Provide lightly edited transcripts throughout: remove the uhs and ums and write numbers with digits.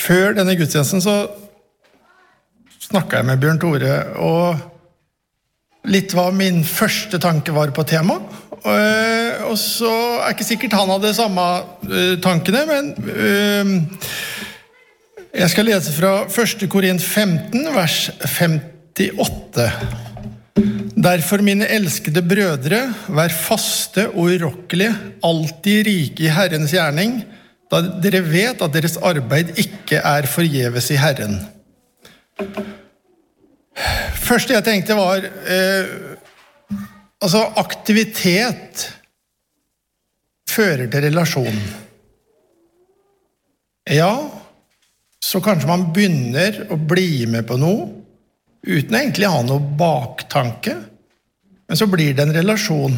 Før denne gudstjenesten så snakket jeg med Bjørn Tore, og litt hva min første tanke var på tema. Og så ikke sikkert han hadde samme tankene, men jeg skal lese fra 1. Korint 15, vers 58. Derfor, mine elskede brødre, vær faste og urokkelige, alltid rike i Herrens gjerning, da dere vet at deres arbeid ikke forgjeves i Herren. Første jeg tenkte var, altså aktivitet fører til relasjon. Ja, så kanskje man begynner å bli med på noe, uten egentlig å ha noe baktanke, men så blir det en relasjon.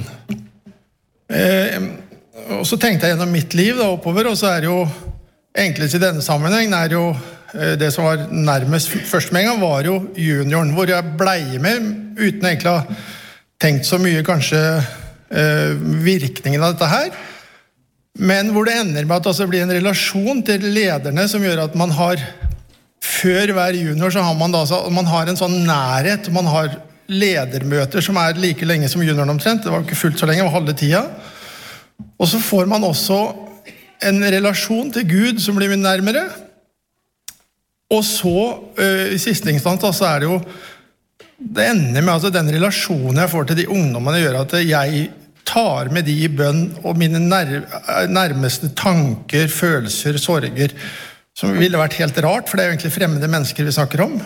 Og så tenkte jeg gjennom mitt liv da, oppover, og så jo enklest i denne sammenheng, jo det som var nærmest først med en gang, var jo junioren, hvor jeg ble med, uten egentlig å ha tenkt så mye kanskje virkningen av dette her, men hvor det ender med at det blir en relasjon til lederne som gjør at man har, før hver junior, så har man da, man har en sånn nærhet, man har ledermøter som like lenge som junioren omtrent, det var ikke fullt så lenge, det var halve tida. Og så får man også en relasjon til Gud som blir mye nærmere. Og så, i siste instans, så det jo, det ender med at den relasjonen jeg får til de ungdommene gjør at jeg tar med de i bønn, og mine nærmeste tanker, følelser, sorger, som ville vært helt rart, for det jo egentlig fremmede mennesker vi snakker om.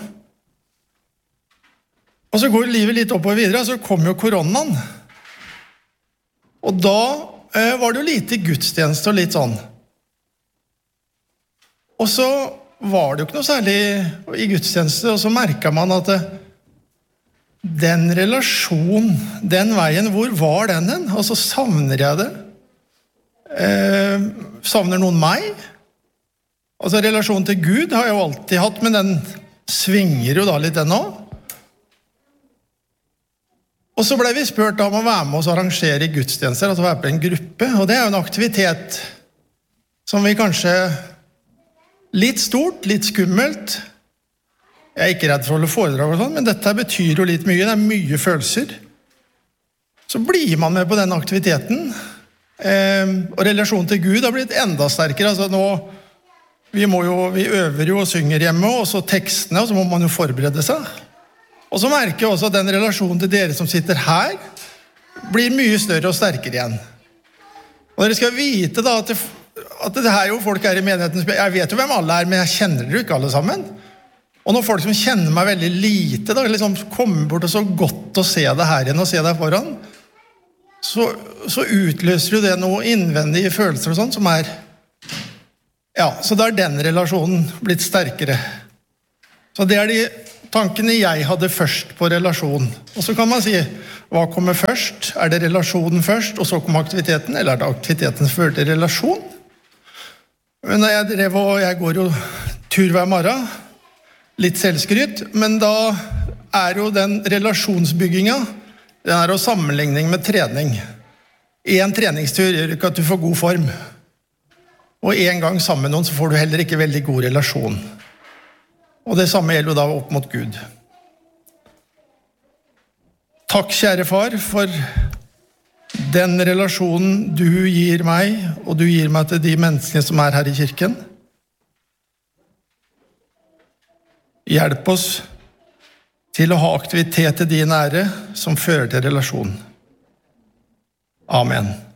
Og så går livet litt oppover videre, og så kommer jo koronaen. Og da var det jo lite gudstjeneste og litt sånn. Og så var det jo ikke noe særlig i gudstjeneste, og så merket man at den relasjonen, den veien, hvor var den hen? Og så savner jeg det. Savner noen meg? Altså relasjonen til Gud har jeg jo alltid hatt, men den svinger jo da litt ennå. Og så ble vi spurt om å være med oss og arrangere i gudstjenester, altså være på en gruppe, og det jo en aktivitet som vi kanskje litt stort, litt skummelt. Jeg ikke redd for å holde foredrag og sånn, men dette betyr jo litt mye, det mye følelser. Så blir man med på den aktiviteten, og relasjonen til Gud har blitt enda sterkere. Altså nå, vi øver jo og synger hjemme, og så tekstene, og så må man jo forberede seg. Og så merker jeg også at den relasjonen til dere som sitter her blir mye større og sterkere igjen. Og dere skal vite da at det her jo folk i menigheten, jeg vet jo hvem alle men jeg kjenner dere jo ikke alle sammen. Og når folk som kjenner meg veldig lite da, liksom kommer bort og så godt å se det her igjen og se deg foran, så utløser jo det noe innvendige følelser og sånn som ja, så da den relasjonen blitt sterkere. Så det de tankene jeg hadde først på relasjon. Og så kan man si, hva kommer først? Det relasjonen først, og så kommer aktiviteten, eller det aktiviteten som fører til relasjon? Men når jeg drev, og jeg går jo tur hver morgen, litt selvskrytt, men da jo den relasjonsbyggingen, den jo sammenligning med trening. En treningstur gjør ikke at du får god form. Og en gang sammen med noen, så får du heller ikke veldig god relasjon. Og det samme gjelder jo da opp mot Gud. Takk, kjære far, for den relasjonen du gir meg, og du gir meg til de menneskene som her i kirken. Hjelp oss til å ha aktivitet til din ære som fører til relasjon. Amen.